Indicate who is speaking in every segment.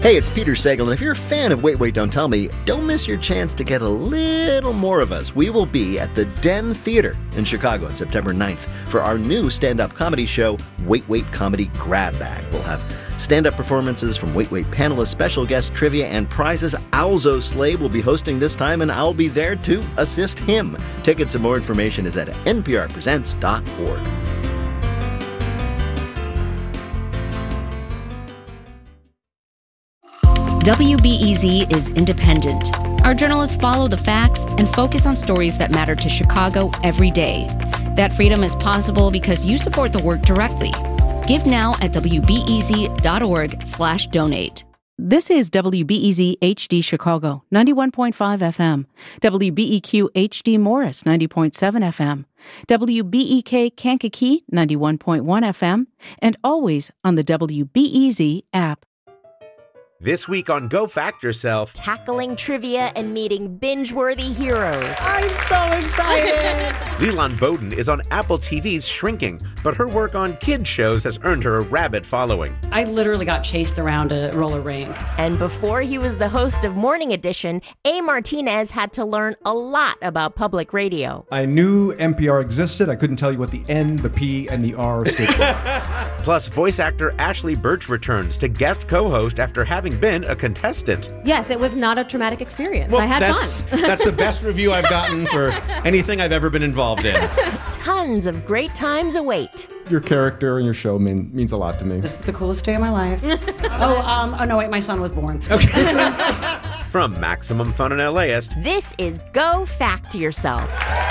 Speaker 1: Hey, it's Peter Sagal, and if you're a fan of Wait, Wait, Don't Tell Me, don't miss your chance to get a little more of us. We will be at the Den Theater in Chicago on September 9th for our new stand-up comedy show, Wait, Wait Comedy Grab Bag. We'll have stand-up performances from Wait, Wait panelists, special guests, trivia, and prizes. Alzo Slade will be hosting this time, and I'll be there to assist him. Tickets and more information is at nprpresents.org.
Speaker 2: WBEZ is independent. Our journalists follow the facts and focus on stories that matter to Chicago every day. That freedom is possible because you support the work directly. Give now at wbez.org/donate.
Speaker 3: This is WBEZ HD Chicago, 91.5 FM. WBEQ HD Morris, 90.7 FM. WBEK Kankakee, 91.1 FM. And always on the WBEZ app.
Speaker 4: This week on Go Fact Yourself,
Speaker 5: tackling trivia and meeting binge-worthy heroes.
Speaker 4: I'm so excited! Leland Bowden is on Apple TV's Shrinking, but her work on kids shows has earned her a rabid following.
Speaker 6: I literally got chased around a roller rink.
Speaker 5: And before he was the host of Morning Edition, A. Martinez had to learn a lot about public radio.
Speaker 7: I knew NPR existed. I couldn't tell you what the N, the P, and the R stood for.
Speaker 4: Plus, voice actor Ashley Birch returns to guest co-host after having been a contestant.
Speaker 8: Yes, it was not a traumatic experience.
Speaker 9: Well,
Speaker 8: I had fun.
Speaker 9: That's the best review I've gotten for anything I've ever been involved in.
Speaker 5: Tons of great times await.
Speaker 10: Your character and your show means a lot to me.
Speaker 6: This is the coolest day of my life. Oh no, wait, my son was born.
Speaker 4: Okay. From Maximum Fun and LAist,
Speaker 5: this is Go Fact Yourself.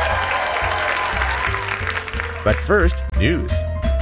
Speaker 4: But first, news.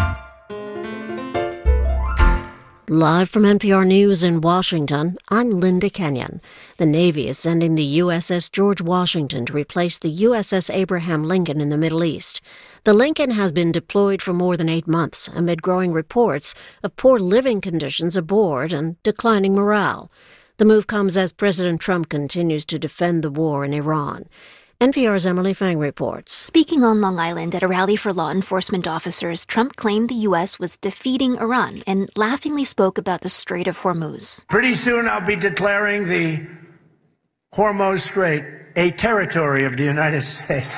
Speaker 11: Live from NPR News in Washington, I'm Linda Kenyon. The Navy is sending the USS George Washington to replace the USS Abraham Lincoln in the Middle East. The Lincoln has been deployed for more than 8 months amid growing reports of poor living conditions aboard and declining morale. The move comes as President Trump continues to defend the war in Iran. NPR's Emily Fang reports.
Speaker 12: Speaking on Long Island at a rally for law enforcement officers, Trump claimed the U.S. was defeating Iran and laughingly spoke about the Strait of Hormuz.
Speaker 13: Pretty soon I'll be declaring the Hormuz Strait a territory of the United States.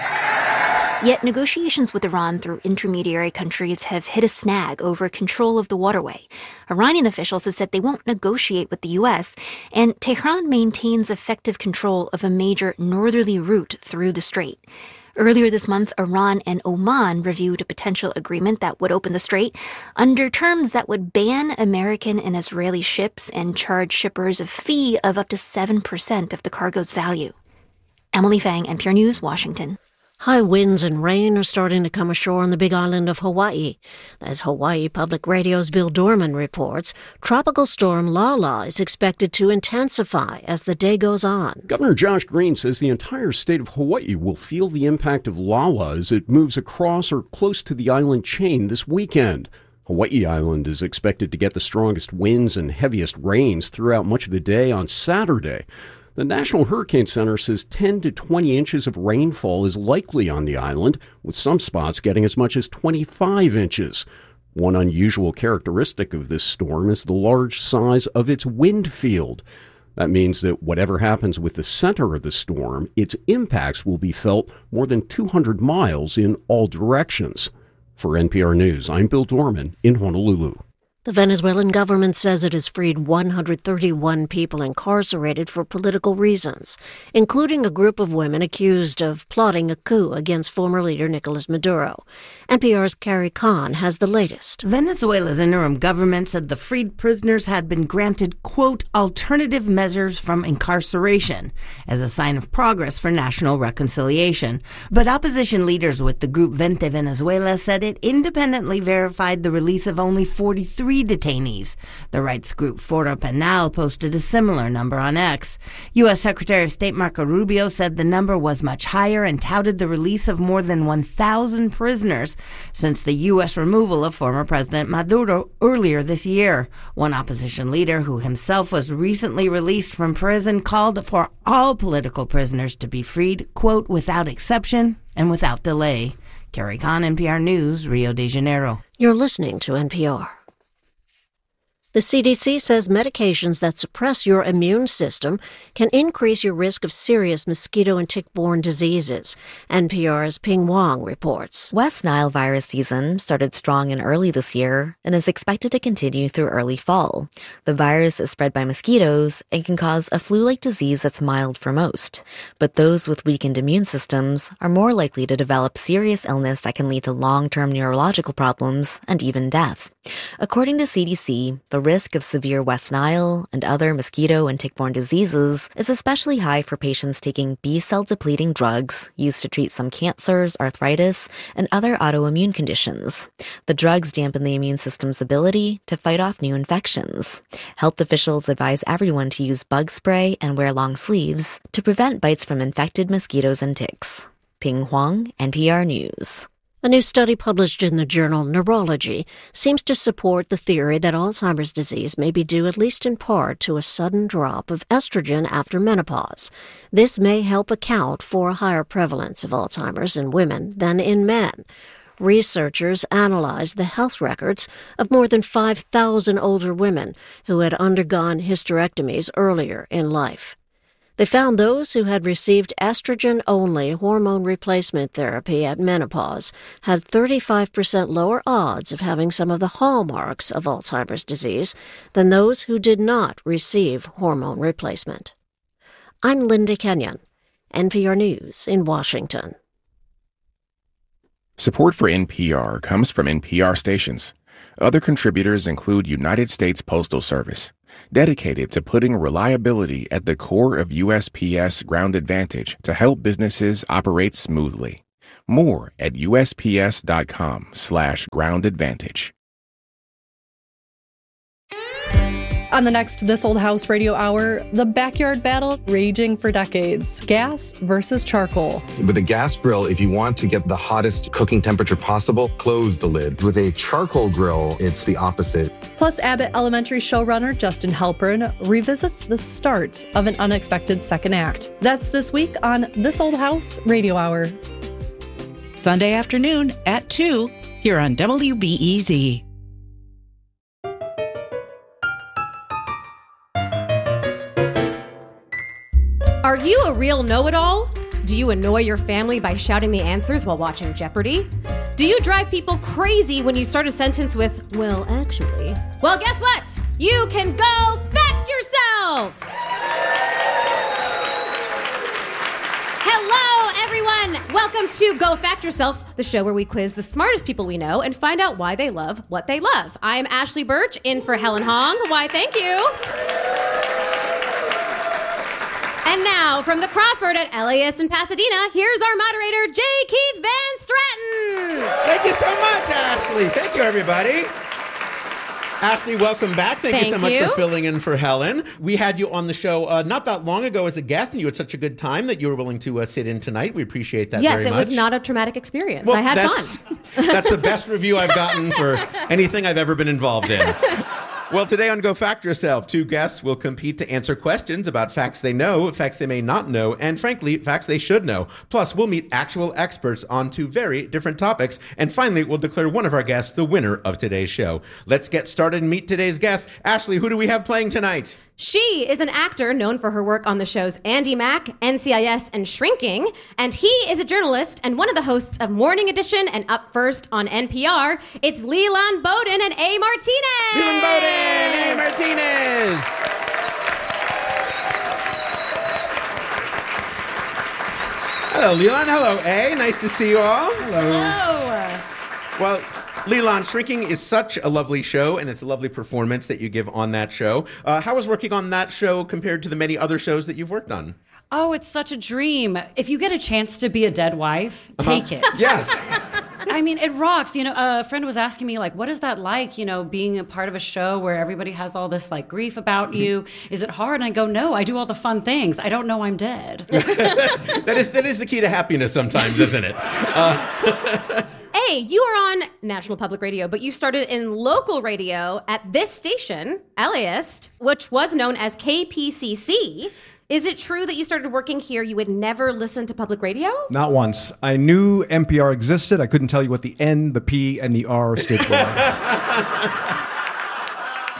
Speaker 12: Yet negotiations with Iran through intermediary countries have hit a snag over control of the waterway. Iranian officials have said they won't negotiate with the U.S., and Tehran maintains effective control of a major northerly route through the strait. Earlier this month, Iran and Oman reviewed a potential agreement that would open the strait under terms that would ban American and Israeli ships and charge shippers a fee of up to 7% of the cargo's value. Emily Fang, NPR News, Washington.
Speaker 11: High winds and rain are starting to come ashore on the big island of Hawaii. As Hawaii Public Radio's Bill Dorman reports, Tropical Storm Lala is expected to intensify as the day goes on.
Speaker 14: Governor Josh Green says the entire state of Hawaii will feel the impact of Lala as it moves across or close to the island chain this weekend. Hawaii Island is expected to get the strongest winds and heaviest rains throughout much of the day on Saturday. The National Hurricane Center says 10 to 20 inches of rainfall is likely on the island, with some spots getting as much as 25 inches. One unusual characteristic of this storm is the large size of its wind field. That means that whatever happens with the center of the storm, its impacts will be felt more than 200 miles in all directions. For NPR News, I'm Bill Dorman in Honolulu.
Speaker 11: The Venezuelan government says it has freed 131 people incarcerated for political reasons, including a group of women accused of plotting a coup against former leader Nicolas Maduro. NPR's Carrie Kahn has the latest.
Speaker 15: Venezuela's interim government said the freed prisoners had been granted, quote, alternative measures from incarceration as a sign of progress for national reconciliation. But opposition leaders with the group Vente Venezuela said it independently verified the release of only 43 detainees. The rights group Foro Penal posted a similar number on X. U.S. Secretary of State Marco Rubio said the number was much higher and touted the release of more than 1,000 prisoners since the U.S. removal of former President Maduro earlier this year. One opposition leader, who himself was recently released from prison, called for all political prisoners to be freed, quote, without exception and without delay. Carrie Kahn, NPR News, Rio de Janeiro.
Speaker 11: You're listening to NPR. The CDC says medications that suppress your immune system can increase your risk of serious mosquito and tick-borne diseases. NPR's Ping Wong reports.
Speaker 16: West Nile virus season started strong and early this year and is expected to continue through early fall. The virus is spread by mosquitoes and can cause a flu-like disease that's mild for most. But those with weakened immune systems are more likely to develop serious illness that can lead to long-term neurological problems and even death. According to CDC, the risk of severe West Nile and other mosquito and tick-borne diseases is especially high for patients taking B-cell depleting drugs used to treat some cancers, arthritis, and other autoimmune conditions. The drugs dampen the immune system's ability to fight off new infections. Health officials advise everyone to use bug spray and wear long sleeves to prevent bites from infected mosquitoes and ticks. Ping Huang, NPR News.
Speaker 11: A new study published in the journal Neurology seems to support the theory that Alzheimer's disease may be due at least in part to a sudden drop of estrogen after menopause. This may help account for a higher prevalence of Alzheimer's in women than in men. Researchers analyzed the health records of more than 5,000 older women who had undergone hysterectomies earlier in life. They found those who had received estrogen-only hormone replacement therapy at menopause had 35% lower odds of having some of the hallmarks of Alzheimer's disease than those who did not receive hormone replacement. I'm Linda Kenyon, NPR News in Washington.
Speaker 17: Support for NPR comes from NPR stations. Other contributors include United States Postal Service, dedicated to putting reliability at the core of USPS Ground Advantage to help businesses operate smoothly. More at USPS.com/Ground Advantage.
Speaker 18: On the next This Old House Radio Hour, the backyard battle raging for decades. Gas versus charcoal.
Speaker 19: With a gas grill, if you want to get the hottest cooking temperature possible, close the lid. With a charcoal grill, it's the opposite.
Speaker 18: Plus, Abbott Elementary showrunner Justin Halpern revisits the start of an unexpected second act. That's this week on This Old House Radio Hour.
Speaker 3: Sunday afternoon at 2 here on WBEZ.
Speaker 8: Are you a real know-it-all? Do you annoy your family by shouting the answers while watching Jeopardy? Do you drive people crazy when you start a sentence with, well, actually? Well, guess what? You can go fact yourself! Hello, everyone! Welcome to Go Fact Yourself, the show where we quiz the smartest people we know and find out why they love what they love. I'm Ashley Birch, in for Helen Hong. Why, thank you. And now, from the Crawford at LAist in Pasadena, here's our moderator, J. Keith Van Stratton.
Speaker 9: Thank you so much, Ashley. Thank you, everybody. Ashley, welcome back. Thank you so much for filling in for Helen. We had you on the show not that long ago as a guest, and you had such a good time that you were willing to sit in tonight. We appreciate that very much.
Speaker 8: Yes, it was not a traumatic experience. Well, I had fun.
Speaker 9: That's the best review I've gotten for anything I've ever been involved in. Well, today on Go Fact Yourself, two guests will compete to answer questions about facts they know, facts they may not know, and frankly, facts they should know. Plus, we'll meet actual experts on two very different topics. And finally, we'll declare one of our guests the winner of today's show. Let's get started and meet today's guest. Ashley, who do we have playing tonight?
Speaker 8: She is an actor known for her work on the shows Andy Mack, NCIS, and Shrinking. And he is a journalist and one of the hosts of Morning Edition and Up First on NPR. It's Leland Bowden and A. Martinez.
Speaker 9: Leland Bowden and A. Martinez. Hello, Leland. Hello, A. Nice to see you all.
Speaker 15: Hello.
Speaker 9: Well, Leland, Shrinking is such a lovely show, and it's a lovely performance that you give on that show. How was working on that show compared to the many other shows that you've worked on?
Speaker 6: Oh, it's such a dream. If you get a chance to be a dead wife, take it.
Speaker 9: Yes.
Speaker 6: I mean, it rocks. You know, a friend was asking me, like, what is that like, you know, being a part of a show where everybody has all this, like, grief about you? Is it hard? And I go, no, I do all the fun things. I don't know I'm dead.
Speaker 9: That is the key to happiness sometimes, isn't it?
Speaker 8: Hey, you are on National Public Radio, but you started in local radio at this station, LAist, which was known as KPCC. Is it true that you started working here, you would never listen to public radio?
Speaker 7: Not once. I knew NPR existed. I couldn't tell you what the N, the P, and the R stood for.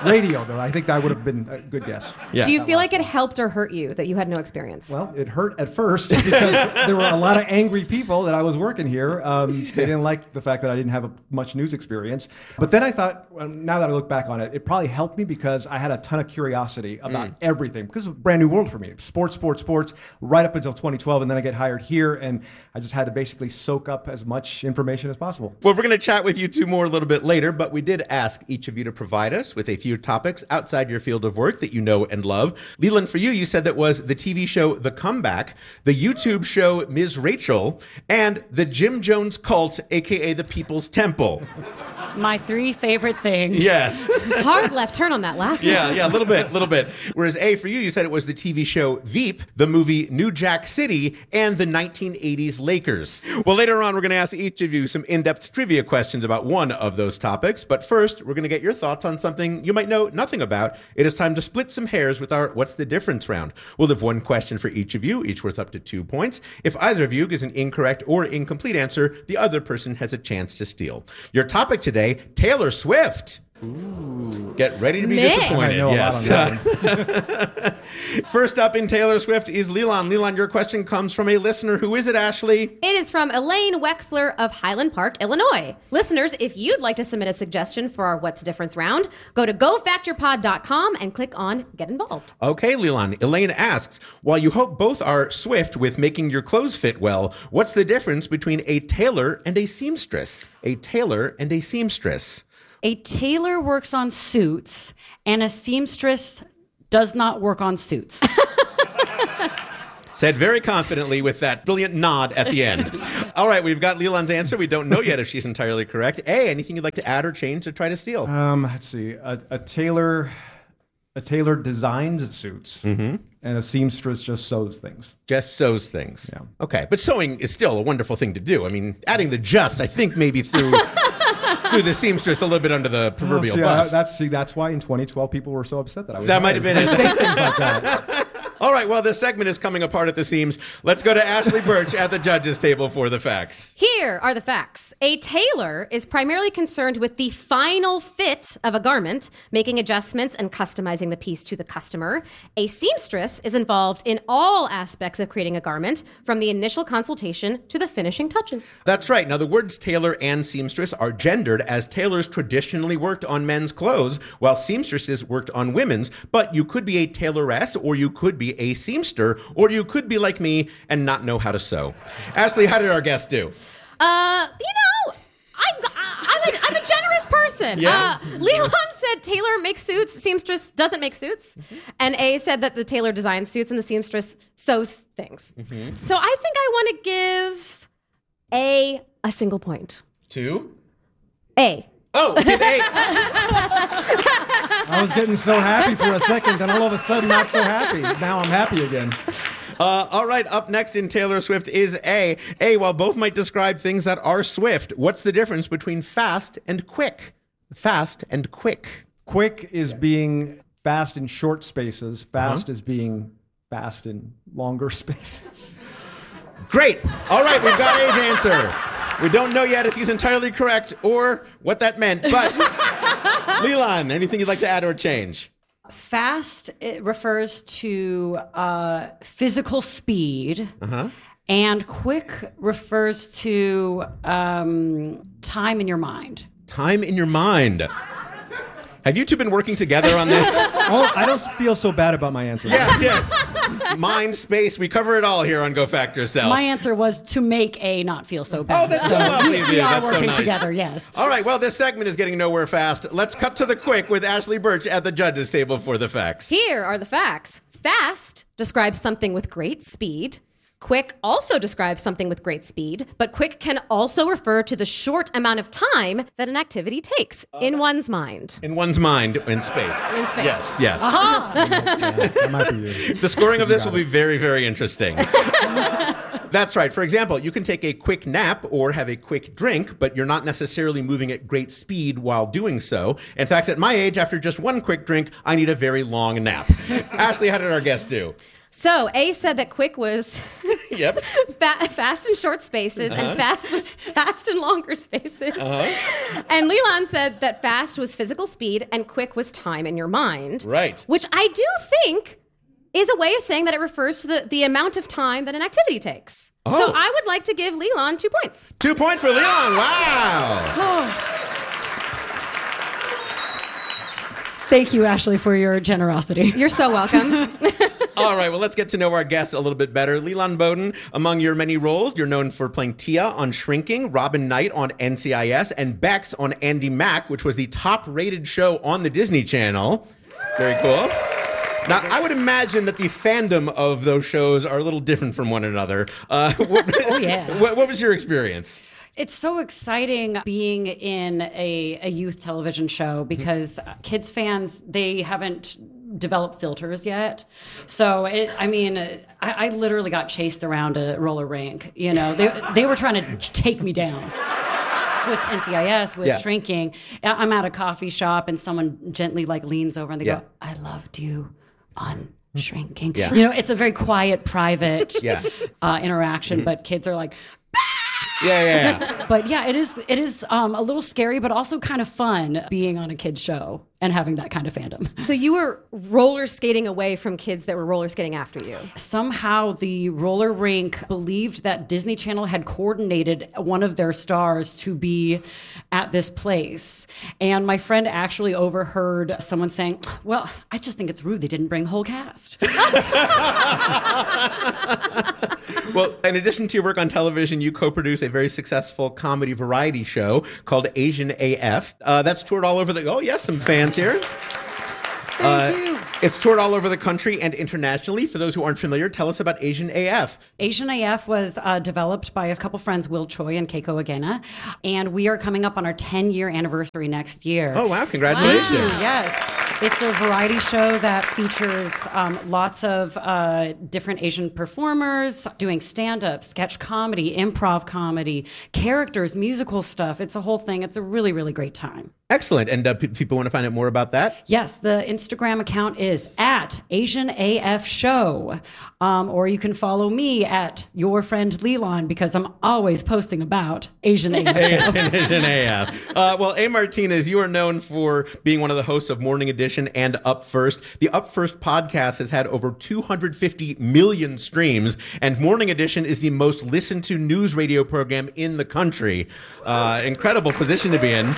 Speaker 7: Radio, though. I think that would have been a good guess.
Speaker 9: Yeah.
Speaker 8: Do you feel like it helped or hurt you that you had no experience?
Speaker 7: Well, it hurt at first because there were a lot of angry people that I was working here. They didn't like the fact that I didn't have much news experience. But then I thought, now that I look back on it, it probably helped me because I had a ton of curiosity about everything. Because it's a brand new world for me. Sports, right up until 2012. And then I get hired here, and I just had to basically soak up as much information as possible.
Speaker 9: Well, we're going to chat with you two more a little bit later, but we did ask each of you to provide us with a few topics outside your field of work that you know and love. Leland, for you said that was the TV show The Comeback, the YouTube show Ms. Rachel, and the Jim Jones Cult, a.k.a. the People's Temple.
Speaker 6: My 3 favorite things.
Speaker 9: Yes.
Speaker 8: Hard left turn on that last one.
Speaker 9: Yeah, a little bit. Whereas A, for you said it was the TV show Veep, the movie New Jack City, and the 1980s Lakers. Well, later on, we're going to ask each of you some in-depth trivia questions about one of those topics. But first, we're going to get your thoughts on something you might know nothing about. It is time to split some hairs with our What's the Difference round. We'll have one question for each of you, each worth up to 2 points. If either of you gives an incorrect or incomplete answer, the other person has a chance to steal. Your topic today, Taylor Swift. Ooh. Get ready to be disappointed.
Speaker 7: I know a lot on that one.
Speaker 9: First up in Taylor Swift is Leland. Leland, your question comes from a listener. Who is it, Ashley?
Speaker 8: It is from Elaine Wexler of Highland Park, Illinois. Listeners, if you'd like to submit a suggestion for our What's the Difference round, go to gofactorpod.com and click on Get Involved.
Speaker 9: Okay, Leland. Elaine asks, while you hope both are swift with making your clothes fit well, what's the difference between a tailor and a seamstress? A tailor and a seamstress.
Speaker 6: A tailor works on suits, and a seamstress does not work on suits.
Speaker 9: Said very confidently with that brilliant nod at the end. All right, we've got Leland's answer. We don't know yet if she's entirely correct. A, anything you'd like to add or change to try to steal?
Speaker 7: Let's see. A tailor designs suits, and a seamstress just sews things.
Speaker 9: Just sews things.
Speaker 7: Yeah.
Speaker 9: Okay, but sewing is still a wonderful thing to do. I mean, adding the just, I think maybe through the seamstress a little bit under the proverbial bus.
Speaker 7: That's why in 2012 people were so upset that I was.
Speaker 9: That might have been it.
Speaker 7: Say things like that.
Speaker 9: All right, well, this segment is coming apart at the seams. Let's go to Ashley Birch at the judges' table for the facts.
Speaker 8: Here are the facts. A tailor is primarily concerned with the final fit of a garment, making adjustments and customizing the piece to the customer. A seamstress is involved in all aspects of creating a garment, from the initial consultation to the finishing touches.
Speaker 9: That's right. Now, the words tailor and seamstress are gendered, as tailors traditionally worked on men's clothes, while seamstresses worked on women's. But you could be a tailoress, or you could be a seamster, or you could be like me and not know how to sew. Ashley, how did our guest do?
Speaker 8: I'm a generous person.
Speaker 9: Yeah?
Speaker 8: Leland said tailor makes suits, seamstress doesn't make suits. And A said that the tailor designs suits and the seamstress sews things. So I think I want to give A single point.
Speaker 9: 2?
Speaker 8: A.
Speaker 9: Oh, give A.
Speaker 7: I was getting so happy for a second, then all of a sudden not so happy. Now I'm happy again.
Speaker 9: All right, up next in Taylor Swift is A. A, while both might describe things that are swift, what's the difference between fast and quick? Fast and quick.
Speaker 7: Quick is being fast in short spaces. Fast is being fast in longer spaces.
Speaker 9: Great. All right, we've got A's answer. We don't know yet if he's entirely correct or what that meant, but Leland, anything you'd like to add or change?
Speaker 6: Fast, it refers to physical speed, and quick refers to time in your mind.
Speaker 9: Time in your mind. Have you two been working together on this?
Speaker 7: Oh, I don't feel so bad about my answer.
Speaker 9: Yes. Mind, space, we cover it all here on Go Fact Yourself.
Speaker 6: My answer was to make A not feel so bad.
Speaker 9: Oh, that's so lovely of you.
Speaker 6: We are
Speaker 9: That's so
Speaker 6: working
Speaker 9: nice.
Speaker 6: together, yes.
Speaker 9: All right, well, this segment is getting nowhere fast. Let's cut to the quick with Ashley Birch at the judges' table for the facts.
Speaker 8: Here are the facts. Fast describes something with great speed. Quick also describes something with great speed, but quick can also refer to the short amount of time that an activity takes in one's mind.
Speaker 9: In one's mind, in space.
Speaker 8: In space.
Speaker 9: Yes.
Speaker 8: Aha!
Speaker 7: That might be you.
Speaker 9: The scoring of this will be very, very interesting. That's right. For example, you can take a quick nap or have a quick drink, but you're not necessarily moving at great speed while doing so. In fact, at my age, after just one quick drink, I need a very long nap. Ashley, how did our guest do?
Speaker 8: So A said that quick was
Speaker 9: Yep.
Speaker 8: Fast in short spaces, and fast was fast in longer spaces. And Leland said that fast was physical speed and quick was time in your mind.
Speaker 9: Right.
Speaker 8: Which I do think is a way of saying that it refers to the amount of time that an activity takes.
Speaker 9: Oh.
Speaker 8: So I would like to give Leland 2 points.
Speaker 9: 2 points for Leland. Wow.
Speaker 6: Thank you, Ashley, for your generosity.
Speaker 8: You're so welcome.
Speaker 9: All right, well, let's get to know our guests a little bit better. Leland Bowden, among your many roles, you're known for playing Tia on Shrinking, Robin Knight on NCIS, and Bex on Andy Mack, which was the top-rated show on the Disney Channel. Very cool. Now, I would imagine that the fandom of those shows are a little different from one another. What was your experience?
Speaker 6: It's so exciting being in a youth television show because kids fans, they haven't developed filters yet. So, I literally got chased around a roller rink. You know, they were trying to take me down. With NCIS, with Shrinking. I'm at a coffee shop and someone gently leans over and they go, I loved you on Shrinking.
Speaker 9: Yeah.
Speaker 6: You know, it's a very quiet, private interaction, but kids are like,
Speaker 9: Yeah.
Speaker 6: But yeah, it is a little scary, but also kind of fun being on a kid's show and having that kind of fandom.
Speaker 8: So you were roller skating away from kids that were roller skating after you.
Speaker 6: Somehow the roller rink believed that Disney Channel had coordinated one of their stars to be at this place. And my friend actually overheard someone saying, well, I just think it's rude they didn't bring whole cast.
Speaker 9: Well, in addition to your work on television, you co-produce a very successful comedy variety show called Asian AF. That's toured all over some fans here.
Speaker 6: Thank you.
Speaker 9: It's toured all over the country and internationally. For those who aren't familiar, tell us about Asian AF.
Speaker 6: Asian AF was developed by a couple friends, Will Choi and Keiko Agena, and we are coming up on our 10-year anniversary next year.
Speaker 9: Oh, wow. Congratulations.
Speaker 6: Thank you. Yes. It's a variety show that features lots of different Asian performers doing stand-up, sketch comedy, improv comedy, characters, musical stuff. It's a whole thing. It's a really, really great time.
Speaker 9: Excellent. And people want to find out more about that?
Speaker 6: Yes, the Instagram account is at Asian AF Show. Or you can follow me at your friend Leland because I'm always posting about Asian AF Show.
Speaker 9: Asian AF. Well, A. Martinez, you are known for being one of the hosts of Morning Edition and Up First. The Up First podcast has had over 250 million streams, and Morning Edition is the most listened to news radio program in the country. Incredible position to be in.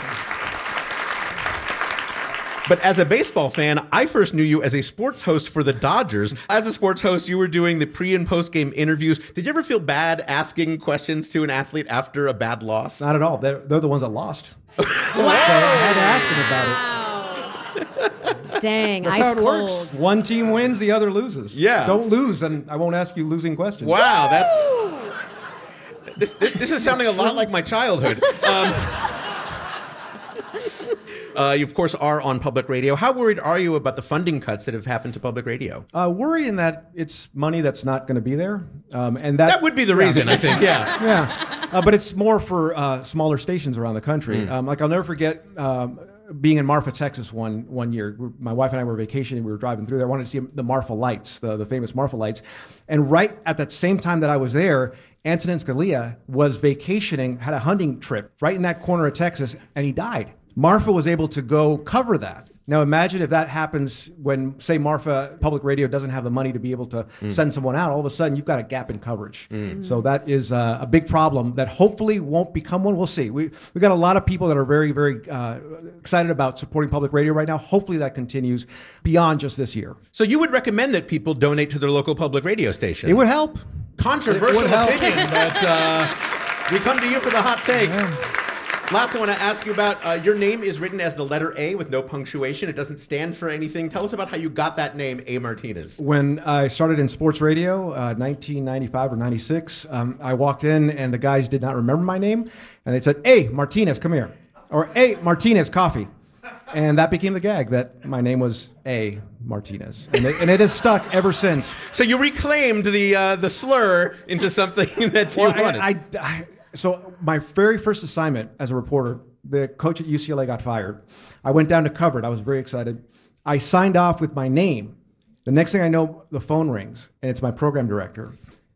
Speaker 9: But as a baseball fan, I first knew you as a sports host for the Dodgers. As a sports host, you were doing the pre- and post-game interviews. Did you ever feel bad asking questions to an athlete after a bad loss?
Speaker 7: Not at all. They're the ones that lost. Wow. So I had to ask them about it.
Speaker 8: Dang,
Speaker 7: That's
Speaker 8: ice
Speaker 7: how it
Speaker 8: cold.
Speaker 7: works. One team wins, the other loses.
Speaker 9: Yeah.
Speaker 7: Don't lose, and I won't ask you losing questions.
Speaker 9: Wow, this is sounding a lot like my childhood. You, of course, are on public radio. How worried are you about the funding cuts that have happened to public radio?
Speaker 7: Worried in that it's money that's not going to be there. And that
Speaker 9: would be the reason, I think,
Speaker 7: Yeah. But it's more for smaller stations around the country. I'll never forget being in Marfa, Texas one year. My wife and I were vacationing. We were driving through there. I wanted to see the Marfa lights, the famous Marfa lights. And right at that same time that I was there, Antonin Scalia was vacationing, had a hunting trip right in that corner of Texas, and he died. Marfa was able to go cover that. Now imagine if that happens when, say, Marfa Public Radio doesn't have the money to be able to send someone out. All of a sudden, you've got a gap in coverage. So that is a big problem that hopefully won't become one. We'll see. We've got a lot of people that are very, very excited about supporting public radio right now. Hopefully that continues beyond just this year.
Speaker 9: So you would recommend that people donate to their local public radio station?
Speaker 7: It would help.
Speaker 9: Controversial opinion, but we come to you for the hot takes. Yeah. Last thing I want to ask you about, your name is written as the letter A with no punctuation. It doesn't stand for anything. Tell us about how you got that name, A. Martinez.
Speaker 7: When I started in sports radio, 1995 or 96, I walked in and the guys did not remember my name. And they said, A. Martinez, come here. Or A. Martinez, coffee. And that became the gag, that my name was A. Martinez. And it has stuck ever since.
Speaker 9: So you reclaimed the slur into something that you wanted.
Speaker 7: So my very first assignment as a reporter, the coach at UCLA got fired. I went down to cover it. I was very excited. I signed off with my name. The next thing I know, the phone rings, and it's my program director.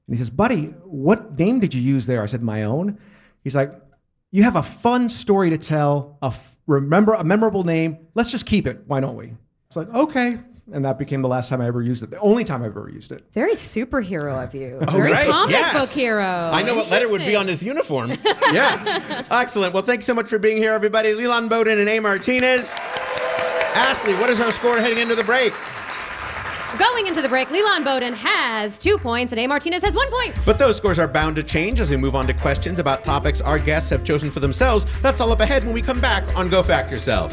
Speaker 7: And he says, buddy, what name did you use there? I said, my own. He's like, you have a fun story to tell, a memorable name. Let's just keep it. Why don't we? It's like, okay. And that became the last time I ever used it. The only time I've ever used it.
Speaker 8: Very superhero of you.
Speaker 9: Oh,
Speaker 8: Very
Speaker 9: right.
Speaker 8: comic
Speaker 9: Yes.
Speaker 8: book hero.
Speaker 9: I know what letter would be on his uniform. Yeah. Excellent. Well, thanks so much for being here, everybody. Leland Bowden and A. Martinez. Ashley, what is our score heading into the break?
Speaker 8: Going into the break, Leland Bowden has 2 points and A. Martinez has 1 point.
Speaker 9: But those scores are bound to change as we move on to questions about topics our guests have chosen for themselves. That's all up ahead when we come back on Go Fact Yourself.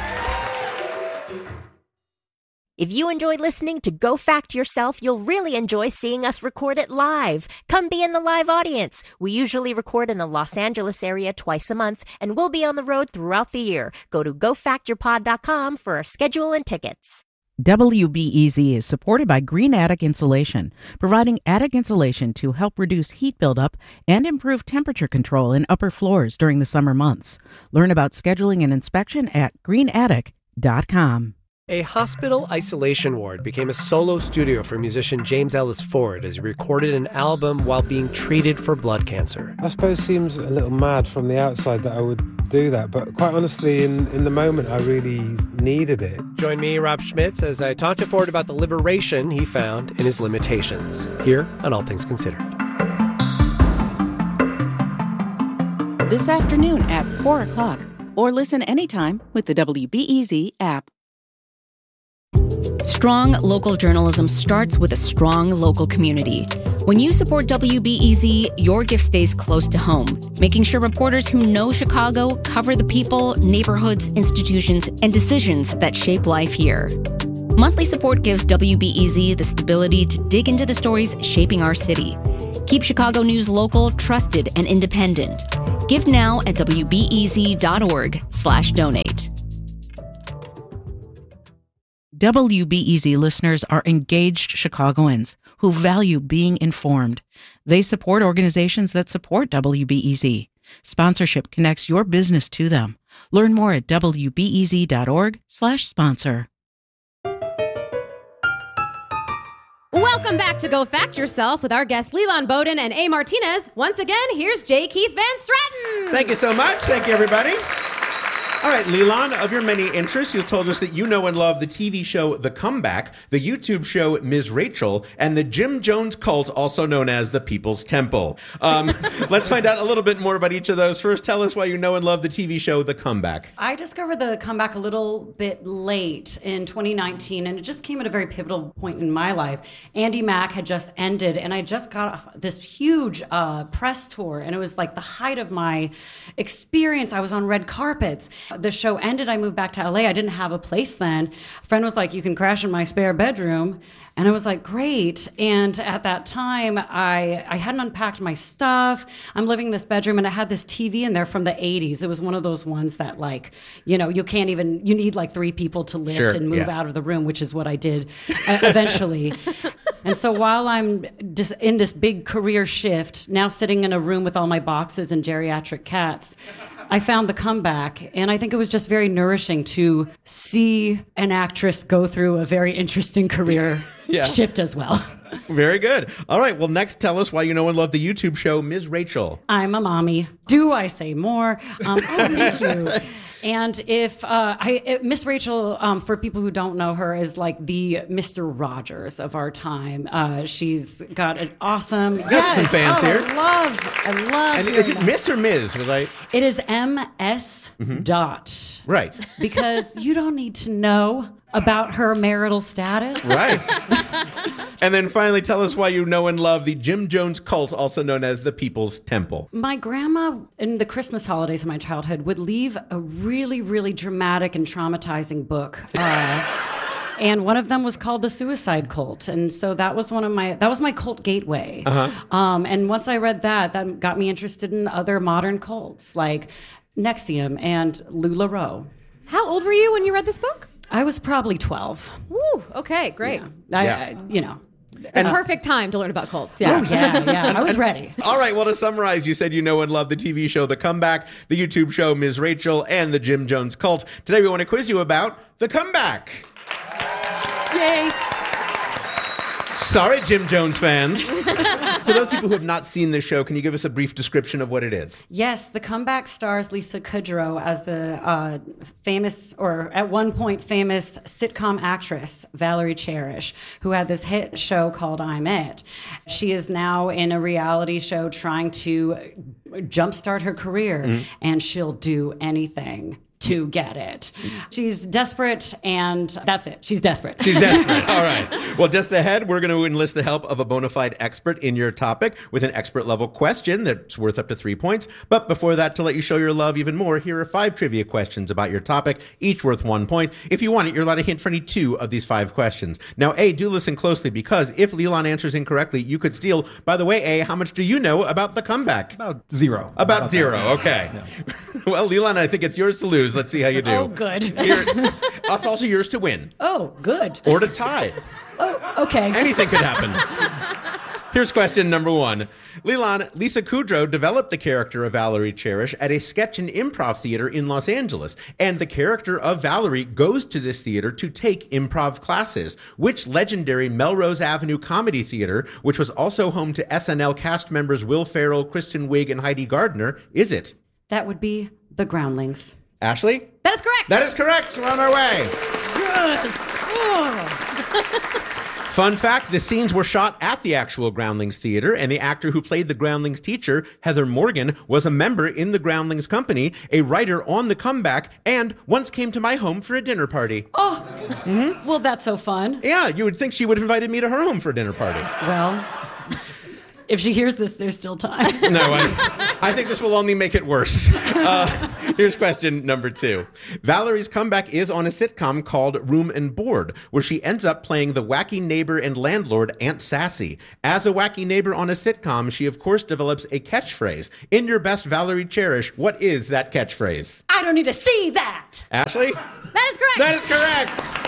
Speaker 5: If you enjoyed listening to Go Fact Yourself, you'll really enjoy seeing us record it live. Come be in the live audience. We usually record in the Los Angeles area twice a month, and we'll be on the road throughout the year. Go to gofactyourpod.com for our schedule and tickets.
Speaker 3: WBEZ is supported by Green Attic Insulation, providing attic insulation to help reduce heat buildup and improve temperature control in upper floors during the summer months. Learn about scheduling an inspection at greenattic.com.
Speaker 20: A hospital isolation ward became a solo studio for musician James Ellis Ford as he recorded an album while being treated for blood cancer.
Speaker 21: I suppose it seems a little mad from the outside that I would do that, but quite honestly, in the moment, I really needed it.
Speaker 20: Join me, Rob Schmitz, as I talk to Ford about the liberation he found in his limitations, here on All Things Considered.
Speaker 3: This afternoon at 4 o'clock, or listen anytime with the WBEZ app.
Speaker 2: Strong local journalism starts with a strong local community. When you support WBEZ, your gift stays close to home, making sure reporters who know Chicago cover the people, neighborhoods, institutions, and decisions that shape life here. Monthly support gives WBEZ the stability to dig into the stories shaping our city. Keep Chicago news local, trusted, and independent. Give now at wbez.org/donate.
Speaker 3: WBEZ listeners are engaged Chicagoans who value being informed. They support organizations that support WBEZ. Sponsorship connects your business to them. Learn more at wbez.org/sponsor.
Speaker 8: Welcome back to Go Fact Yourself with our guests Leland Bowden and A. Martinez. Once again, here's J. Keith Van Stratton.
Speaker 9: Thank you so much. Thank you, everybody. All right, Leland, of your many interests, you told us that you know and love the TV show The Comeback, the YouTube show Ms. Rachel, and the Jim Jones cult, also known as the People's Temple. Let's find out a little bit more about each of those. First, tell us why you know and love the TV show The Comeback.
Speaker 6: I discovered The Comeback a little bit late in 2019, and it just came at a very pivotal point in my life. Andy Mack had just ended, and I just got off this huge press tour, and it was like the height of my experience. I was on red carpets. The show ended. I moved back to LA. I didn't have a place then. A friend was like, you can crash in my spare bedroom. And I was like, great. And at that time, I hadn't unpacked my stuff. I'm living in this bedroom, and I had this TV in there from the 80s. It was one of those ones that, like, you know, you need like 3 people to lift and move out of the room, which is what I did eventually. And so while I'm just in this big career shift, now sitting in a room with all my boxes and geriatric cats, I found The Comeback, and I think it was just very nourishing to see an actress go through a very interesting career shift as well.
Speaker 9: Very good. All right, well, next, tell us why you know and love the YouTube show Ms. Rachel.
Speaker 6: I'm a mommy. Do I say more? Thank you. And if Miss Rachel, for people who don't know her, is like the Mr. Rogers of our time. She's got an awesome.
Speaker 9: Some fans here.
Speaker 6: I love.
Speaker 9: And is it Miss or Ms?
Speaker 6: It is MS dot.
Speaker 9: Right.
Speaker 6: Because you don't need to know about her marital status.
Speaker 9: Right. And then finally, tell us why you know and love the Jim Jones cult, also known as the People's Temple.
Speaker 6: My grandma, in the Christmas holidays of my childhood, would leave a really, really dramatic and traumatizing book. And one of them was called The Suicide Cult. And so that was my cult gateway. And once I read that got me interested in other modern cults like NXIVM and LuLaRoe.
Speaker 8: How old were you when you read this book?
Speaker 6: I was probably 12.
Speaker 8: Woo, okay, great.
Speaker 6: And
Speaker 8: perfect time to learn about cults.
Speaker 6: Yeah. Oh, yeah. I was ready.
Speaker 9: All right, well, to summarize, you said you know and love the TV show The Comeback, the YouTube show Ms. Rachel, and the Jim Jones cult. Today we want to quiz you about The Comeback.
Speaker 6: Yay.
Speaker 9: Sorry, Jim Jones fans. For those people who have not seen this show, can you give us a brief description of what it is?
Speaker 6: Yes, The Comeback stars Lisa Kudrow as the famous, or at one point famous, sitcom actress Valerie Cherish, who had this hit show called I'm It. She is now in a reality show trying to jumpstart her career, and she'll do anything to get it. She's desperate, and that's it. She's desperate.
Speaker 9: She's desperate. All right. Well, just ahead, we're going to enlist the help of a bona fide expert in your topic with an expert level question that's worth up to 3 points. But before that, to let you show your love even more, here are 5 trivia questions about your topic, each worth 1 point. If you want it, you're allowed a hint for any 2 of these 5 questions. Now, A, do listen closely, because if Leland answers incorrectly, you could steal. By the way, A, how much do you know about The Comeback?
Speaker 7: About 0.
Speaker 9: About 0. Okay. Yeah. Well, Leland, I think it's yours to lose. Let's see how you do.
Speaker 6: Oh, good.
Speaker 9: It's also yours to win.
Speaker 6: Oh, good.
Speaker 9: Or to tie.
Speaker 6: Oh, okay.
Speaker 9: Anything could happen. Here's question number 1. Leland, Lisa Kudrow developed the character of Valerie Cherish at a sketch and improv theater in Los Angeles. And the character of Valerie goes to this theater to take improv classes. Which legendary Melrose Avenue comedy theater, which was also home to SNL cast members Will Ferrell, Kristen Wiig, and Heidi Gardner, is it?
Speaker 6: That would be The Groundlings.
Speaker 9: Ashley?
Speaker 8: That is correct.
Speaker 9: That is correct. We're on our way.
Speaker 6: Yes. Oh.
Speaker 9: Fun fact, the scenes were shot at the actual Groundlings Theater, and the actor who played the Groundlings teacher, Heather Morgan, was a member in the Groundlings company, a writer on The Comeback, and once came to my home for a dinner party.
Speaker 6: Oh, well, that's so fun.
Speaker 9: Yeah, you would think she would have invited me to her home for a dinner party.
Speaker 6: Well, if she hears this, there's still time.
Speaker 9: No, I think this will only make it worse. Here's question number 2. Valerie's comeback is on a sitcom called Room and Board, where she ends up playing the wacky neighbor and landlord, Aunt Sassy. As a wacky neighbor on a sitcom, she of course develops a catchphrase. In your best Valerie Cherish, what is that catchphrase?
Speaker 6: I don't need to see that.
Speaker 9: Ashley?
Speaker 8: That is correct.
Speaker 9: That is correct.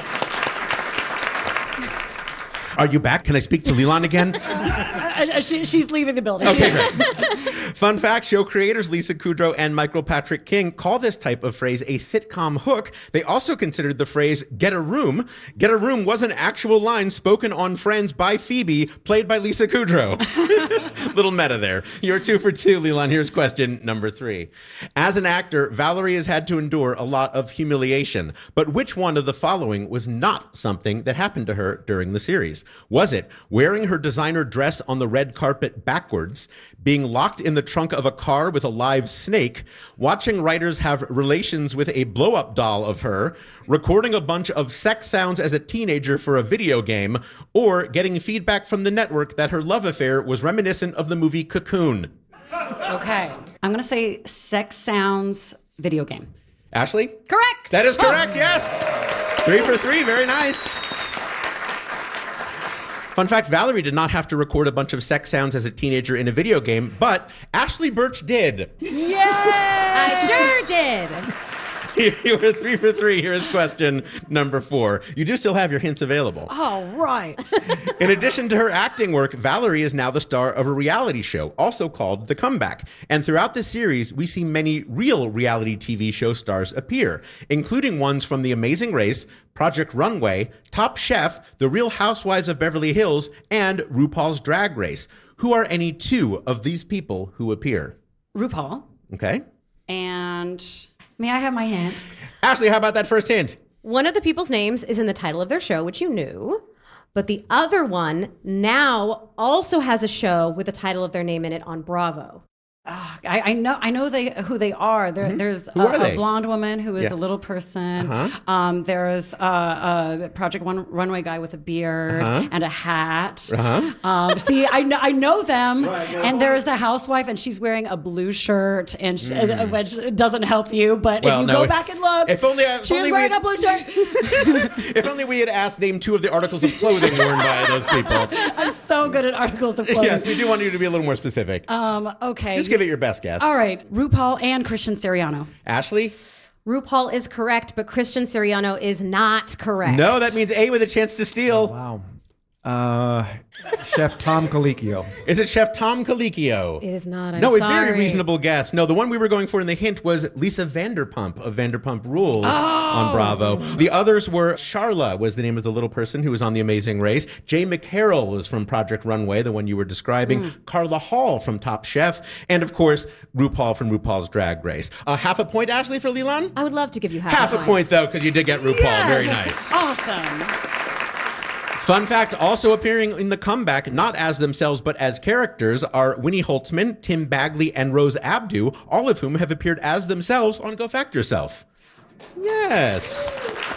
Speaker 9: Are you back? Can I speak to Leland again?
Speaker 6: She's leaving the building.
Speaker 9: Okay, great. Fun fact, show creators Lisa Kudrow and Michael Patrick King call this type of phrase a sitcom hook. They also considered the phrase get a room. Get a room was an actual line spoken on Friends by Phoebe, played by Lisa Kudrow. Little meta there. You're 2 for 2, Leland. Here's question number 3. As an actor, Valerie has had to endure a lot of humiliation. But which one of the following was not something that happened to her during the series? Was it wearing her designer dress on the red carpet backwards, being locked in the trunk of a car with a live snake, watching writers have relations with a blow-up doll of her, recording a bunch of sex sounds as a teenager for a video game, or getting feedback from the network that her love affair was reminiscent of the movie Cocoon?
Speaker 6: Okay. I'm going to say sex sounds video game.
Speaker 9: Ashley?
Speaker 8: Correct.
Speaker 9: That is correct, yes. 3 for 3, very nice. Fun fact, Valerie did not have to record a bunch of sex sounds as a teenager in a video game, but Ashley Birch did.
Speaker 6: Yay!
Speaker 8: I sure did.
Speaker 9: You were 3 for 3. Here's question number 4. You do still have your hints available.
Speaker 6: All right.
Speaker 9: In addition to her acting work, Valerie is now the star of a reality show, also called The Comeback. And throughout the series, we see many real reality TV show stars appear, including ones from The Amazing Race, Project Runway, Top Chef, The Real Housewives of Beverly Hills, and RuPaul's Drag Race. Who are any 2 of these people who appear?
Speaker 6: RuPaul.
Speaker 9: Okay.
Speaker 6: And may I have my hint?
Speaker 9: Ashley, how about that first hint?
Speaker 8: One of the people's names is in the title of their show, which you knew. But the other one now also has a show with the title of their name in it on Bravo.
Speaker 6: I know who they are. There's a blonde woman who is a little person. There's a Project Runway guy with a beard and a hat. See, I know them. And there's a housewife, and she's wearing a blue shirt, and which doesn't help you. But if you go back and look, she's wearing a blue shirt.
Speaker 9: If only we had asked name 2 of the articles of clothing worn by those people.
Speaker 6: I'm so good at articles of clothing.
Speaker 9: Yes, we do want you to be a little more specific.
Speaker 6: Okay.
Speaker 9: Just give it your best guess.
Speaker 6: All right. RuPaul and Christian Siriano.
Speaker 9: Ashley?
Speaker 8: RuPaul is correct, but Christian Siriano is not correct.
Speaker 9: No, that means A with a chance to steal.
Speaker 7: Oh, wow. Chef Tom Colicchio.
Speaker 9: Is it Chef Tom Colicchio?
Speaker 8: It is not. I'm
Speaker 9: No, a
Speaker 8: sorry.
Speaker 9: very reasonable guess. No, the one we were going for in the hint was Lisa Vanderpump of Vanderpump Rules on Bravo. The others were Charla was the name of the little person who was on The Amazing Race. Jay McCarroll was from Project Runway, the one you were describing. Carla Hall from Top Chef. And, of course, RuPaul from RuPaul's Drag Race. Half a point, Ashley, for Leland?
Speaker 8: I would love to give you
Speaker 9: Half a point, though, because you did get RuPaul.
Speaker 6: Yes!
Speaker 9: Very nice.
Speaker 6: Awesome.
Speaker 9: Fun fact, also appearing in the comeback, not as themselves, but as characters, are Winnie Holtzman, Tim Bagley, and Rose Abdu, all of whom have appeared as themselves on Go Fact Yourself. Yes.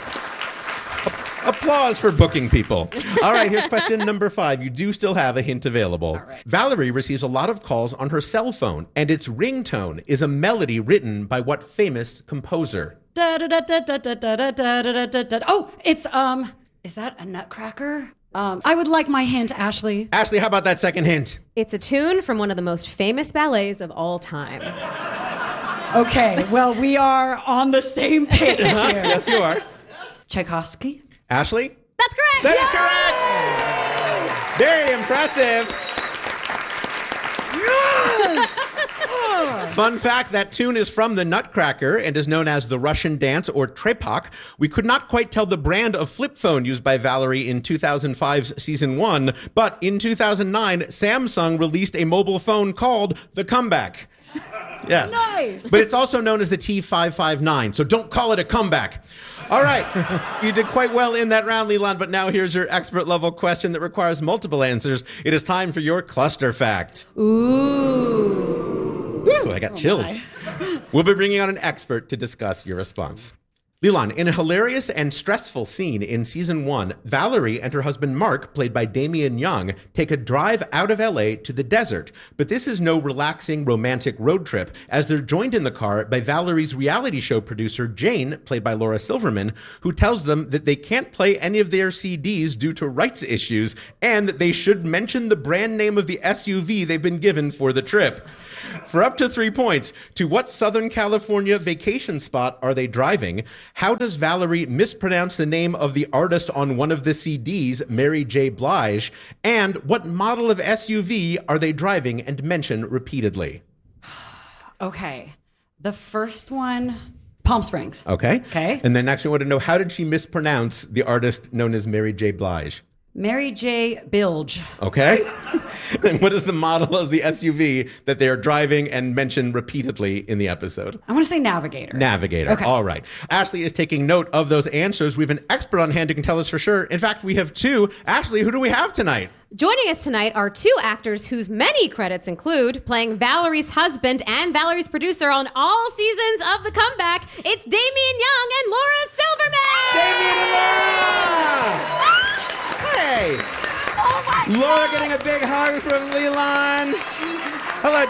Speaker 9: Applause for booking people. All right, here's question number 5. You do still have a hint available. Right. Valerie receives a lot of calls on her cell phone, and its ringtone is a melody written by what famous composer?
Speaker 6: Oh, it's, is that a Nutcracker? I would like my hint, Ashley.
Speaker 9: Ashley, how about that second hint?
Speaker 8: It's a tune from one of the most famous ballets of all time.
Speaker 6: Okay, well, we are on the same page here.
Speaker 9: Yes, you are.
Speaker 6: Tchaikovsky?
Speaker 9: Ashley?
Speaker 8: That's correct.
Speaker 9: That is correct. Very impressive.
Speaker 6: Yes.
Speaker 9: Fun fact, that tune is from the Nutcracker and is known as the Russian dance or trepak. We could not quite tell the brand of flip phone used by Valerie in 2005's season 1, but in 2009, Samsung released a mobile phone called the Comeback. Yes.
Speaker 6: Nice.
Speaker 9: But it's also known as the T559, so don't call it a comeback. All right. You did quite well in that round, Leland, but now here's your expert level question that requires multiple answers. It is time for your cluster fact.
Speaker 6: Ooh.
Speaker 9: Ooh, I got chills. We'll be bringing on an expert to discuss your response. Leland, in a hilarious and stressful scene in season 1, Valerie and her husband Mark, played by Damian Young, take a drive out of LA to the desert. But this is no relaxing romantic road trip, as they're joined in the car by Valerie's reality show producer Jane, played by Laura Silverman, who tells them that they can't play any of their CDs due to rights issues, and that they should mention the brand name of the SUV they've been given for the trip. For up to 3 points, to what Southern California vacation spot are they driving? How does Valerie mispronounce the name of the artist on one of the CDs, Mary J. Blige? And what model of SUV are they driving and mention repeatedly?
Speaker 6: Okay. The first one, Palm Springs.
Speaker 9: Okay.
Speaker 6: Okay.
Speaker 9: And then next we want to know, how did she mispronounce the artist known as Mary J. Blige?
Speaker 6: Mary J. Bilge.
Speaker 9: Okay. And what is the model of the SUV that they are driving and mention repeatedly in the episode?
Speaker 6: I want to say Navigator.
Speaker 9: Navigator.
Speaker 6: Okay.
Speaker 9: All right. Ashley is taking note of those answers. We have an expert on hand who can tell us for sure. In fact, we have two. Ashley, who do we have tonight?
Speaker 8: Joining us tonight are two actors whose many credits include playing Valerie's husband and Valerie's producer on all seasons of The Comeback. It's Damian Young and Laura Silverman!
Speaker 9: Damian and Laura! Hey!
Speaker 6: Oh my God.
Speaker 9: Laura getting a big hug from Leland. Hello,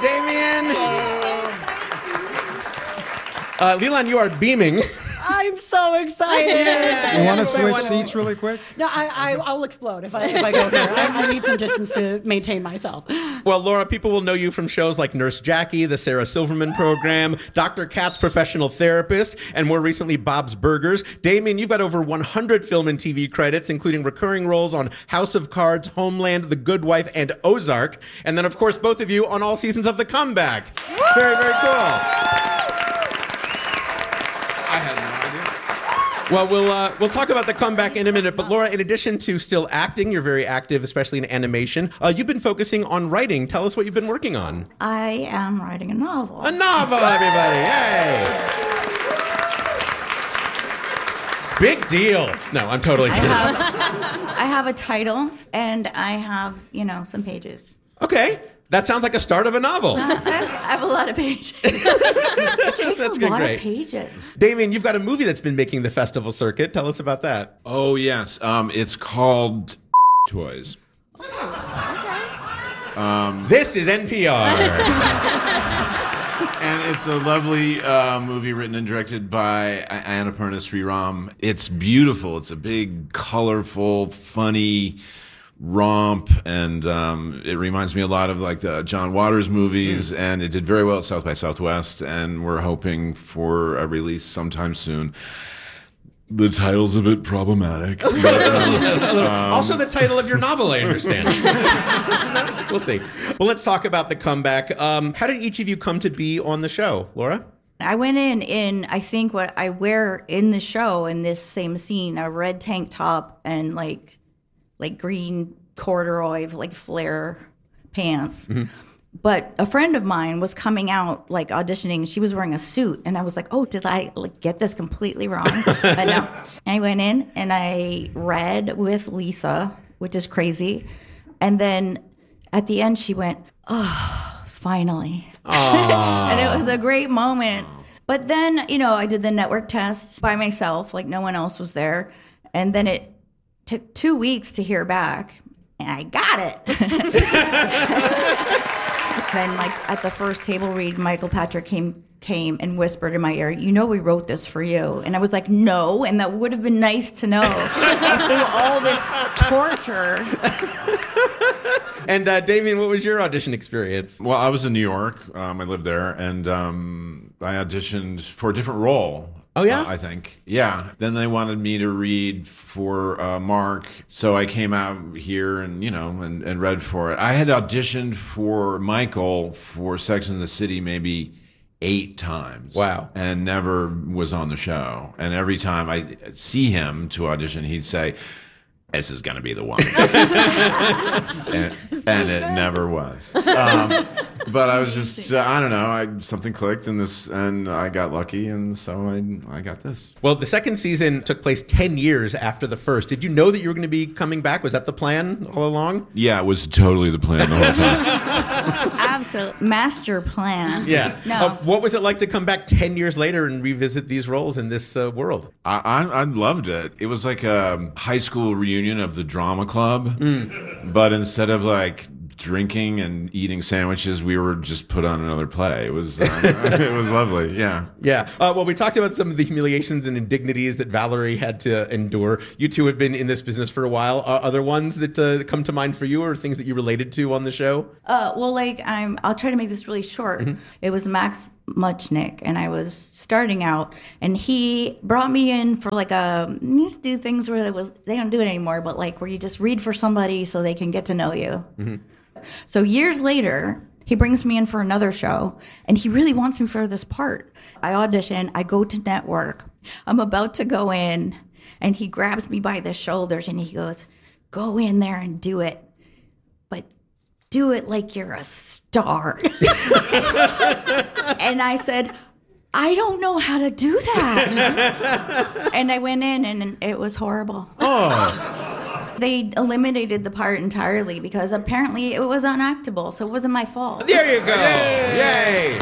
Speaker 9: Damian. Leland, you are beaming.
Speaker 6: I'm so excited.
Speaker 7: You want to switch seats really quick?
Speaker 6: No, I'll explode if I go here. I need some distance to maintain myself.
Speaker 9: Well, Laura, people will know you from shows like Nurse Jackie, the Sarah Silverman Program, Dr. Katz, Professional Therapist, and more recently, Bob's Burgers. Damian, you've got over 100 film and TV credits, including recurring roles on House of Cards, Homeland, The Good Wife, and Ozark. And then, of course, both of you on all seasons of The Comeback. Very, very cool.
Speaker 1: I had no idea.
Speaker 9: Well, we'll talk about The Comeback in a minute. But Laura, in addition to still acting, you're very active, especially in animation. You've been focusing on writing. Tell us what you've been working on.
Speaker 22: I am writing a novel.
Speaker 9: A novel, everybody! Yay! Big deal. No, I'm totally kidding.
Speaker 22: I have a title and I have, some pages.
Speaker 9: Okay. That sounds like a start of a novel.
Speaker 22: I have a lot of pages. It takes a lot of pages.
Speaker 9: Damian, you've got a movie that's been making the festival circuit. Tell us about that.
Speaker 1: Oh, yes. It's called Toys.
Speaker 9: This is NPR.
Speaker 1: And it's a lovely movie written and directed by Annapurna Sriram. It's beautiful. It's a big, colorful, funny romp, and it reminds me a lot of like the John Waters movies, and it did very well at South by Southwest, and we're hoping for a release sometime soon. The title's a bit problematic. But,
Speaker 9: also the title of your novel, I understand. We'll see. Well, let's talk about the comeback. How did each of you come to be on the show? Laura?
Speaker 22: I went in, I think what I wear in the show in this same scene, a red tank top and like green corduroy, like flare pants. Mm-hmm. But a friend of mine was coming out, like auditioning. She was wearing a suit, and I was like, "Oh, did I get this completely wrong?" But no. And I went in and I read with Lisa, which is crazy. And then at the end, she went, "Oh, finally!" And it was a great moment. But then, I did the network test by myself, like no one else was there, and then it took 2 weeks to hear back, and I got it. Then, at the first table read, Michael Patrick came and whispered in my ear, we wrote this for you. And I was like, no, and that would have been nice to know. Through all this torture.
Speaker 9: And Damien, what was your audition experience?
Speaker 1: Well, I was in New York. I lived there, and I auditioned for a different role.
Speaker 9: Oh, yeah?
Speaker 1: I think. Yeah. Then they wanted me to read for Mark. So I came out here and, and read for it. I had auditioned for Michael for Sex and the City maybe 8 times.
Speaker 9: Wow.
Speaker 1: And never was on the show. And every time I see him to audition, he'd say, "This is going to be the one." and it never was. But I was just, I don't know, something clicked and I got lucky, and so I got this.
Speaker 9: Well, the second season took place 10 years after the first. Did you know that you were going to be coming back? Was that the plan all along?
Speaker 1: Yeah, it was totally the plan the whole time.
Speaker 22: Absolute master plan.
Speaker 9: Yeah.
Speaker 22: No.
Speaker 9: What was it like to come back 10 years later and revisit these roles in this world?
Speaker 1: I loved it. It was like a high school reunion of the drama club, but instead of drinking and eating sandwiches, we were just put on another play. It was it was lovely. Yeah.
Speaker 9: Yeah. Well, we talked about some of the humiliations and indignities that Valerie had to endure. You two have been in this business for a while. Are there ones that come to mind for you, or things that you related to on the show?
Speaker 22: I'll try to make this really short. Mm-hmm. It was Max Muchnick, and I was starting out, and he brought me in for you just do things where they don't do it anymore, but where you just read for somebody so they can get to know you. Mm-hmm. So years later, he brings me in for another show, and he really wants me for this part. I audition, I go to network. I'm about to go in, and he grabs me by the shoulders, and he goes, "Go in there and do it, but do it like you're a star." And I said, "I don't know how to do that." And I went in, and it was horrible.
Speaker 9: Oh.
Speaker 22: They eliminated the part entirely because apparently it was unactable, so it wasn't my fault.
Speaker 9: There you go. Yay.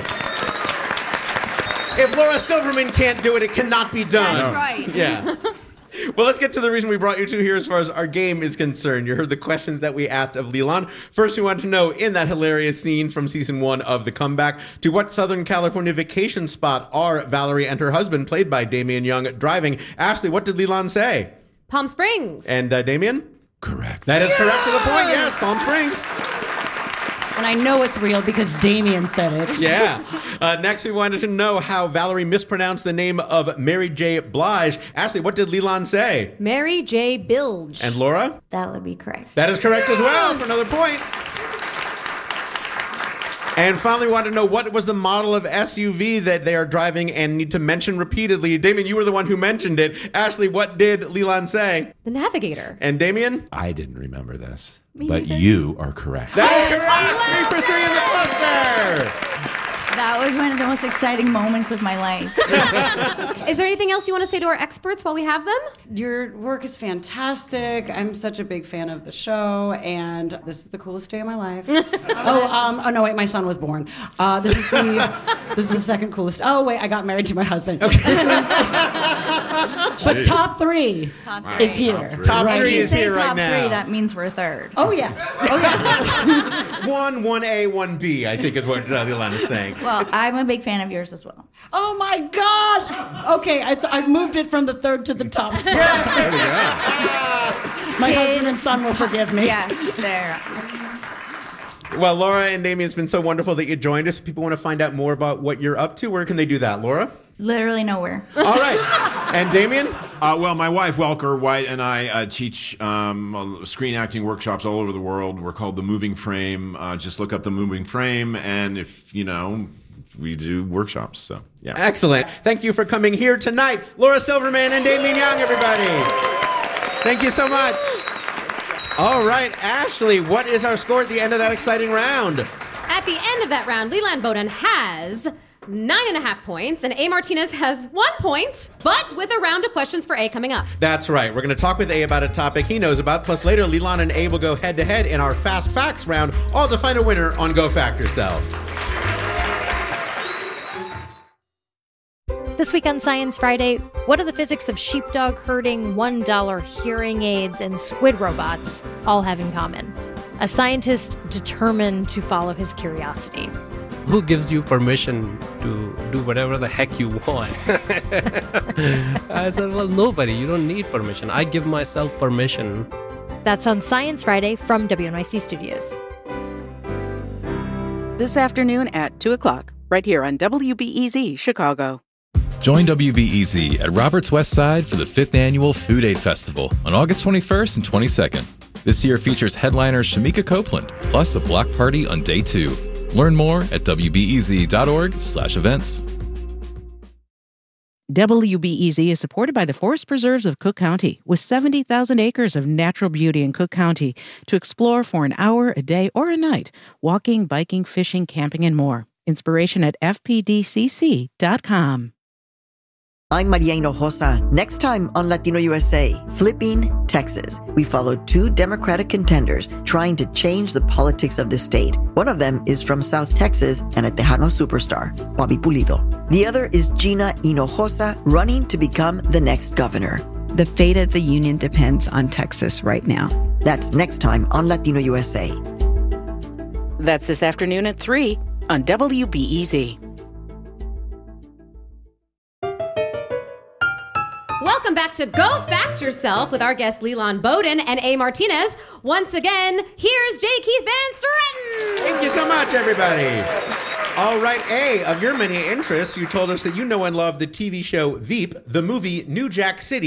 Speaker 9: If Laura Silverman can't do it, it cannot be done.
Speaker 22: That's right.
Speaker 9: Yeah. Well, let's get to the reason we brought you two here as far as our game is concerned. You heard the questions that we asked of Leland. First, we wanted to know, in that hilarious scene from season 1 of The Comeback, to what Southern California vacation spot are Valerie and her husband, played by Damien Young, driving? Ashley, what did Leland say?
Speaker 8: Palm Springs.
Speaker 9: And Damien?
Speaker 1: Correct.
Speaker 9: That is correct for the point. Yes, Palm Springs.
Speaker 6: And I know it's real because Damien said it.
Speaker 9: Yeah. Next, we wanted to know how Valerie mispronounced the name of Mary J. Blige. Ashley, what did Leland say?
Speaker 8: Mary J. Bilge.
Speaker 9: And Laura?
Speaker 22: That would be correct.
Speaker 9: That is correct as well, for another point. And finally, we wanted to know what was the model of SUV that they are driving and need to mention repeatedly. Damien, you were the one who mentioned it. Ashley, what did Leland say?
Speaker 8: The Navigator.
Speaker 9: And Damien?
Speaker 1: I didn't remember this, but you are correct.
Speaker 9: That is correct. 3 for 3 in the cluster.
Speaker 22: That was one of the most exciting moments of my life.
Speaker 8: Is there anything else you want to say to our experts while we have them?
Speaker 6: Your work is fantastic. I'm such a big fan of the show, and this is the coolest day of my life. Oh no, wait, my son was born. This is the second coolest. Oh wait, I got married to my husband. Okay. But top three is here.
Speaker 9: Top three is here right now.
Speaker 22: Top three, that means we're third.
Speaker 6: Oh yes. Oh yes.
Speaker 9: 1A, 1B, I think is what Leland is saying.
Speaker 22: Well, I'm a big fan of yours as well.
Speaker 6: Oh my gosh! Okay, I've moved it from the third to the top spot.
Speaker 9: There we go.
Speaker 6: My husband and son will forgive me.
Speaker 22: Yes, there.
Speaker 9: Well, Laura and Damien, it's been so wonderful that you joined us. If people want to find out more about what you're up to, where can they do that, Laura?
Speaker 22: Literally nowhere.
Speaker 9: All right. And Damien?
Speaker 1: Well, my wife, Welker White, and I teach screen acting workshops all over the world. We're called The Moving Frame. Just look up The Moving Frame, and if, we do workshops. So, yeah.
Speaker 9: Excellent. Thank you for coming here tonight. Laura Silverman and Damien Young, everybody. Thank you so much. All right, Ashley, what is our score at the end of that exciting round?
Speaker 8: At the end of that round, Leland Bowden has 9.5 points, and A. Martinez has 1 point, but with a round of questions for A coming up.
Speaker 9: That's right. We're going to talk with A about a topic he knows about. Plus, later, Leland and A will go head-to-head in our Fast Facts round, all to find a winner on Go Fact Yourself.
Speaker 4: This week on Science Friday, what do the physics of sheepdog herding, $1 hearing aids, and squid robots all have in common? A scientist determined to follow his curiosity.
Speaker 10: Who gives you permission to do whatever the heck you want? I said, well, nobody. You don't need permission. I give myself permission.
Speaker 4: That's on Science Friday from WNYC Studios.
Speaker 3: This afternoon at 2 o'clock, right here on WBEZ Chicago.
Speaker 23: Join WBEZ at Roberts West Side for the 5th Annual Food Aid Festival on August 21st and 22nd. This year features headliner Shamika Copeland, plus a block party on day 2. Learn more at wbez.org/events.
Speaker 3: WBEZ is supported by the Forest Preserves of Cook County, with 70,000 acres of natural beauty in Cook County to explore for an hour, a day, or a night. Walking, biking, fishing, camping, and more. Inspiration at fpdcc.com.
Speaker 24: I'm Maria Hinojosa. Next time on Latino USA, Flipping Texas. We followed 2 Democratic contenders trying to change the politics of the state. One of them is from South Texas and a Tejano superstar, Bobby Pulido. The other is Gina Hinojosa, running to become the next governor.
Speaker 25: The fate of the union depends on Texas right now.
Speaker 24: That's next time on Latino USA.
Speaker 3: That's this afternoon at 3 on WBEZ.
Speaker 8: Welcome back to Go Fact Yourself with our guests Leland Bowden and A. Martinez. Once again, here's J. Keith Van Straaten.
Speaker 9: Thank you so much, everybody. All right, A, of your many interests, you told us that you know and love the TV show Veep, the movie New Jack City.